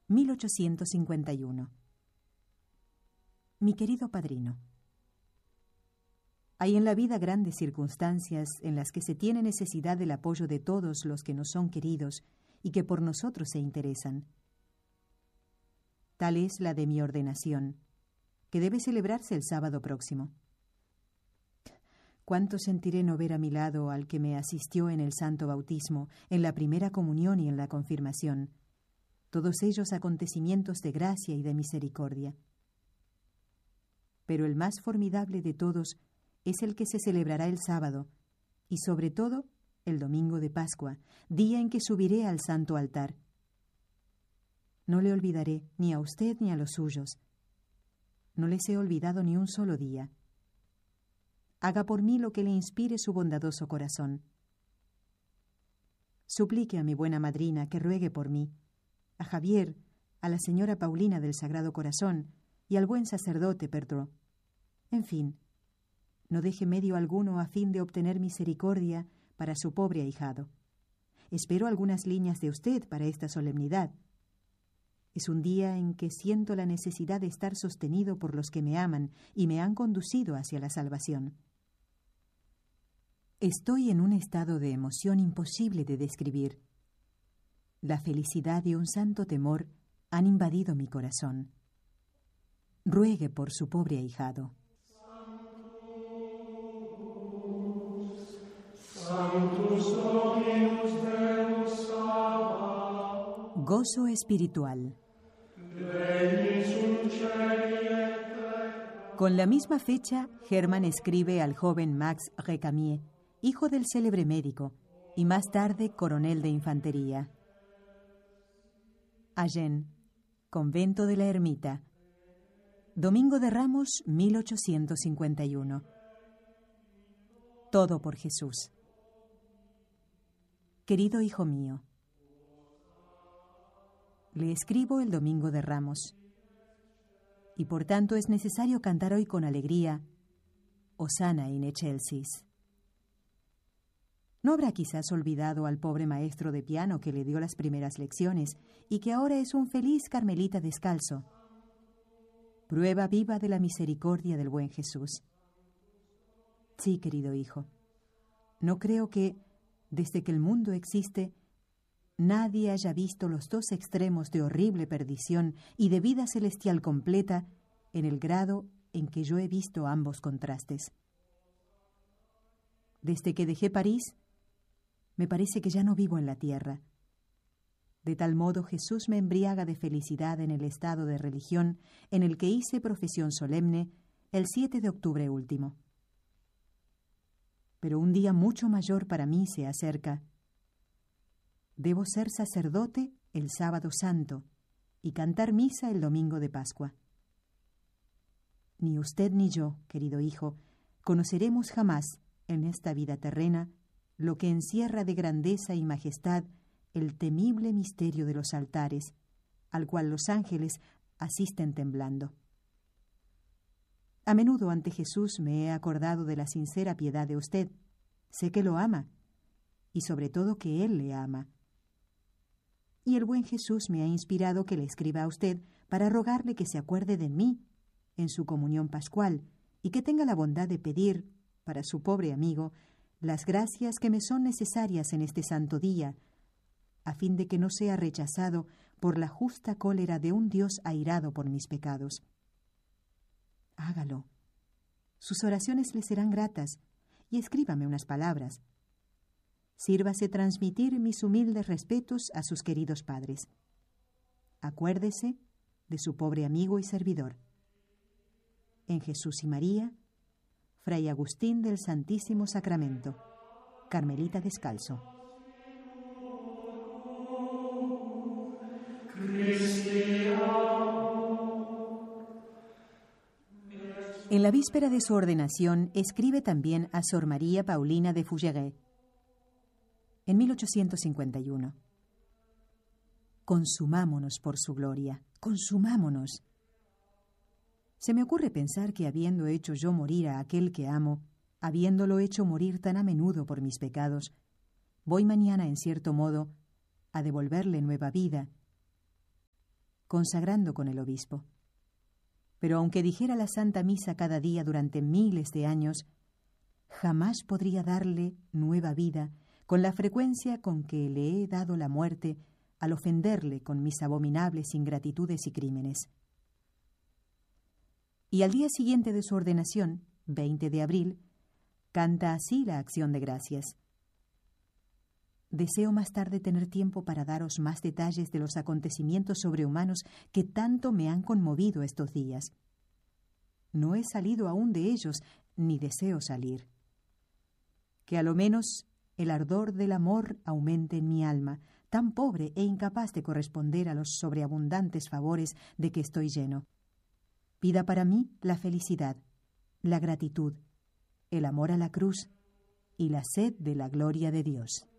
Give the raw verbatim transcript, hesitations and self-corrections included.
mil ochocientos cincuenta y uno. Mi querido padrino, hay en la vida grandes circunstancias en las que se tiene necesidad del apoyo de todos los que nos son queridos y que por nosotros se interesan. Tal es la de mi ordenación, que debe celebrarse el sábado próximo. Cuánto sentiré no ver a mi lado al que me asistió en el santo bautismo, en la primera comunión y en la confirmación, todos ellos acontecimientos de gracia y de misericordia. Pero el más formidable de todos es el que se celebrará el sábado, y sobre todo el domingo de Pascua, día en que subiré al santo altar. No le olvidaré ni a usted ni a los suyos. No les he olvidado ni un solo día. Haga por mí lo que le inspire su bondadoso corazón. Suplique a mi buena madrina que ruegue por mí, a Javier, a la señora Paulina del Sagrado Corazón y al buen sacerdote Pedro. En fin, no deje medio alguno a fin de obtener misericordia para su pobre ahijado. Espero algunas líneas de usted para esta solemnidad. Es un día en que siento la necesidad de estar sostenido por los que me aman y me han conducido hacia la salvación. Estoy en un estado de emoción imposible de describir. La felicidad y un santo temor han invadido mi corazón. Ruegue por su pobre ahijado. Gozo espiritual. Con la misma fecha, Hermann escribe al joven Max Recamier, hijo del célebre médico, y más tarde coronel de infantería. Agen, convento de la Ermita. Domingo de Ramos, mil ochocientos cincuenta y uno. Todo por Jesús. Querido hijo mío, le escribo el Domingo de Ramos, y por tanto es necesario cantar hoy con alegría Hosanna in excelsis. ¿No habrá quizás olvidado al pobre maestro de piano que le dio las primeras lecciones y que ahora es un feliz carmelita descalzo? Prueba viva de la misericordia del buen Jesús. Sí, querido hijo, no creo que, desde que el mundo existe, nadie haya visto los dos extremos de horrible perdición y de vida celestial completa en el grado en que yo he visto ambos contrastes. Desde que dejé París, me parece que ya no vivo en la tierra. De tal modo Jesús me embriaga de felicidad en el estado de religión en el que hice profesión solemne el siete de octubre último. Pero un día mucho mayor para mí se acerca. Debo ser sacerdote el sábado santo y cantar misa el domingo de Pascua. Ni usted ni yo, querido hijo, conoceremos jamás en esta vida terrena lo que encierra de grandeza y majestad el temible misterio de los altares, al cual los ángeles asisten temblando. A menudo ante Jesús me he acordado de la sincera piedad de usted. Sé que lo ama, y sobre todo que Él le ama. Y el buen Jesús me ha inspirado que le escriba a usted para rogarle que se acuerde de mí en su comunión pascual y que tenga la bondad de pedir, para su pobre amigo, las gracias que me son necesarias en este santo día, a fin de que no sea rechazado por la justa cólera de un Dios airado por mis pecados. Hágalo. Sus oraciones le serán gratas, y escríbame unas palabras. Sírvase transmitir mis humildes respetos a sus queridos padres. Acuérdese de su pobre amigo y servidor. En Jesús y María, Fray Agustín del Santísimo Sacramento, Carmelita descalzo. En la víspera de su ordenación escribe también a Sor María Paulina de Fougeray. En mil ochocientos cincuenta y uno. Consumámonos por su gloria, consumámonos. Se me ocurre pensar que habiendo hecho yo morir a aquel que amo, habiéndolo hecho morir tan a menudo por mis pecados, voy mañana, en cierto modo, a devolverle nueva vida, consagrando con el obispo. Pero aunque dijera la Santa Misa cada día durante miles de años, jamás podría darle nueva vida con la frecuencia con que le he dado la muerte al ofenderle con mis abominables ingratitudes y crímenes. Y al día siguiente de su ordenación, veinte de abril, canta así la acción de gracias. Deseo más tarde tener tiempo para daros más detalles de los acontecimientos sobrehumanos que tanto me han conmovido estos días. No he salido aún de ellos, ni deseo salir. Que a lo menos el ardor del amor aumente en mi alma, tan pobre e incapaz de corresponder a los sobreabundantes favores de que estoy lleno. Pida para mí la felicidad, la gratitud, el amor a la cruz y la sed de la gloria de Dios.